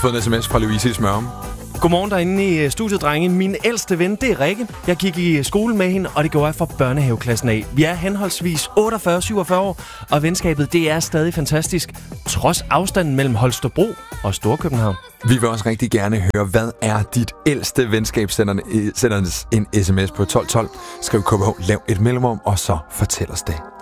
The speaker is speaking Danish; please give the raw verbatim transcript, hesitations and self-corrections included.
fået en sms fra Louise i Smørum. Godmorgen derinde i studiet, drenge. Min ældste ven, det er Rikke. Jeg gik i skole med hende, og det gjorde jeg fra børnehaveklassen af. Vi er henholdsvis otteogfyrre og syvogfyrre år, og venskabet, det er stadig fantastisk, trods afstanden mellem Holstebro og Storkøbenhavn. Vi vil også rigtig gerne høre, hvad er dit ældste venskab? Send os en sms på tolv tolv. Skriv K B H, lav et mellemrum, og så fortæl os det.